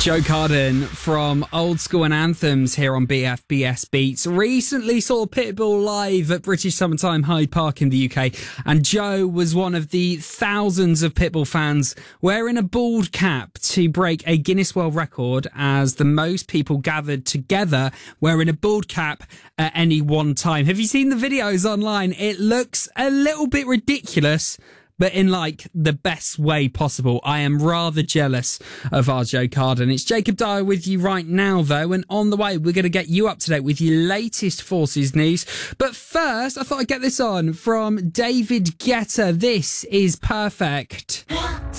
Joe Carden from Old School and Anthems here on BFBS Beats recently saw Pitbull live at British Summertime Hyde Park in the UK, and Joe was one of the thousands of Pitbull fans wearing a bald cap to break a Guinness World Record as the most people gathered together wearing a bald cap at any one time. Have you seen the videos online? It looks a little bit ridiculous, but in like the best way possible. I am rather jealous of our Joe Carden. It's Jacob Dyer with you right now, though, and on the way, we're going to get you up to date with your latest Forces news. But first, I thought I'd get this on from David Guetta. This is Perfect.